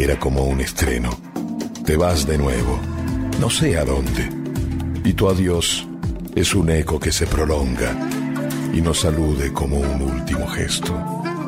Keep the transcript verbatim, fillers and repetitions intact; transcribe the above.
era como un estreno. Te vas de nuevo, no sé a dónde, y tu adiós es un eco que se prolonga y nos salude como un último gesto.